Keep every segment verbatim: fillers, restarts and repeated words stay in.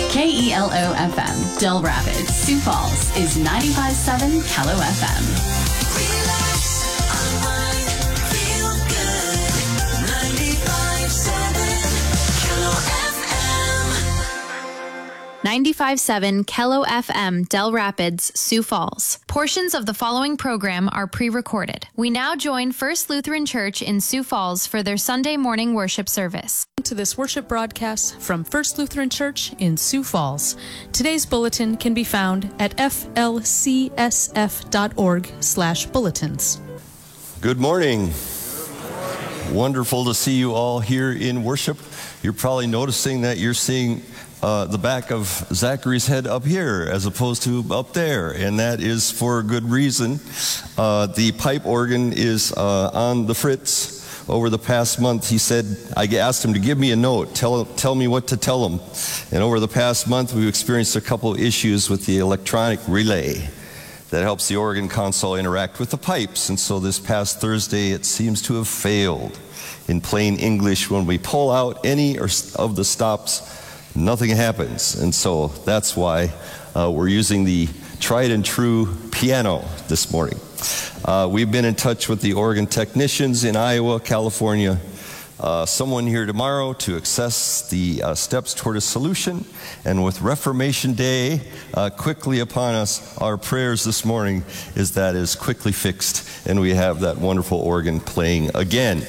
K E L O F M, Del Rapids, Sioux Falls is ninety-five point seven K E L O F M. Relax, unwind, feel good. ninety-five point seven K E L O F M. ninety-five point seven K E L O F M, Del Rapids, Sioux Falls. Portions of the following program are pre-recorded. We now join First Lutheran Church in Sioux Falls for their Sunday morning worship service. To this worship broadcast from First Lutheran Church in Sioux Falls. Today's bulletin can be found at f l c s f dot org slash bulletins. Good morning. Wonderful to see you all here in worship. You're probably noticing that you're seeing uh, the back of Zachary's head up here as opposed to up there, and that is for a good reason. Uh, the pipe organ is uh, on the fritz. Over the past month, he said, I asked him to give me a note, tell, tell me what to tell him. And over the past month, we've experienced a couple of issues with the electronic relay that helps the organ console interact with the pipes. And so this past Thursday, it seems to have failed. In plain English, when we pull out any of the stops, nothing happens. And so that's why uh, we're using the tried and true piano this morning. Uh, we've been in touch with the organ technicians in Iowa, California. Uh, someone here tomorrow to access the uh, steps toward a solution. And with Reformation Day uh, quickly upon us, our prayers this morning is that is quickly fixed and we have that wonderful organ playing again.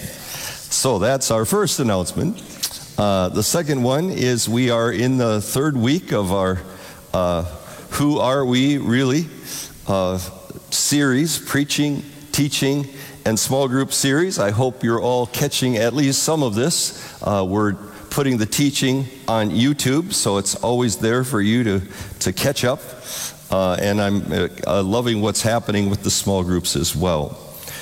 So that's our first announcement. Uh, the second one is we are in the third week of our uh, Who Are We Really? Uh, series, preaching, teaching, and small group series. I hope you're all catching at least some of this. Uh, we're putting the teaching on YouTube, so it's always there for you to, to catch up. Uh, and I'm uh, loving what's happening with the small groups as well.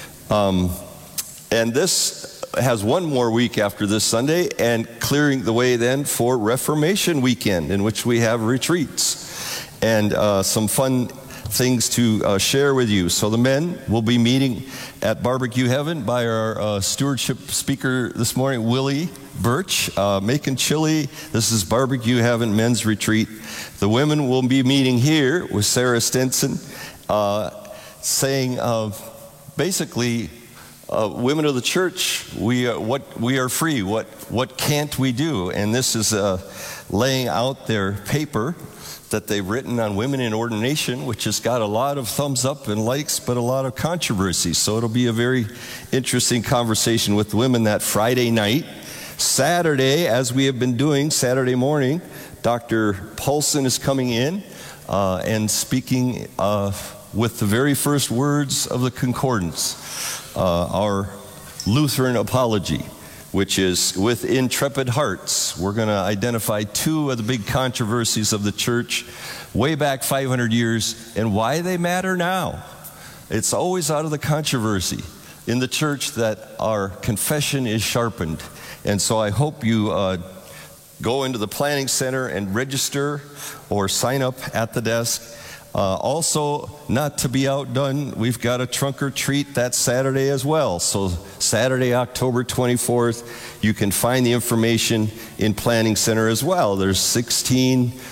Um, and this has one more week after this Sunday, and clearing the way then for Reformation Weekend, in which we have retreats and uh, some fun things to uh, share with you. So the men will be meeting at Barbecue Heaven by our uh, stewardship speaker this morning, Willie Birch, uh, making chili. This is Barbecue Heaven Men's Retreat. The women will be meeting here with Sarah Stinson, uh, saying uh, basically, uh, women of the church, we uh, what we are free. What what can't we do? And this is uh, laying out their paper that they've written on women in ordination, which has got a lot of thumbs up and likes, but a lot of controversy. So it'll be a very interesting conversation with women that Friday night. Saturday, as we have been doing, Saturday morning, Doctor Paulson is coming in uh, and speaking uh, with the very first words of the concordance, uh, our Lutheran apology, which is with intrepid hearts. We're going to identify two of the big controversies of the church way back five hundred years and why they matter now. It's always out of the controversy in the church that our confession is sharpened. And so I hope you uh, go into the planning center and register or sign up at the desk. Uh, also, not to be outdone, we've got a trunk or treat that Saturday as well. So Saturday, October twenty-fourth, you can find the information in Planning Center as well. There's sixteen